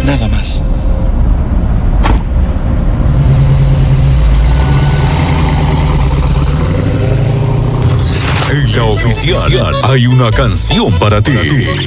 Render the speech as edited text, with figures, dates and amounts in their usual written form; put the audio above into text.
Nada más. En la oficial hay una canción para ti.